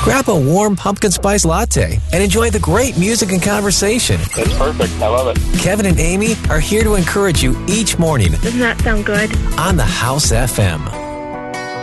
Grab a warm pumpkin spice latte and enjoy the great music and conversation. It's perfect. I love it. Kevin and Amy are here to encourage you each morning Doesn't that sound good? on the House FM.